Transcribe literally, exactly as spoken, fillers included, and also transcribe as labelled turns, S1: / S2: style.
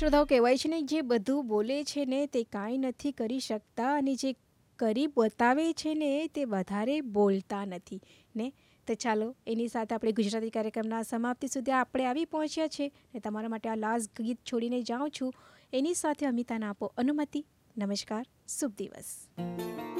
S1: શ્રોતાઓ, કહેવાય છે ને, જે બધું બોલે છે ને તે કાંઈ નથી કરી શકતા, અને જે કરી બતાવે છે ને તે વધારે બોલતા નથી ને. તો ચાલો એની સાથે આપણે ગુજરાતી કાર્યક્રમના સમાપ્તિ સુધી આપણે આવી પહોંચ્યા છે ને. તમારા માટે આ લાસ્ટ ગીત છોડીને જાઉં છું. એની સાથે અમિતાને આપો અનુમતિ. નમસ્કાર, શુભ દિવસ.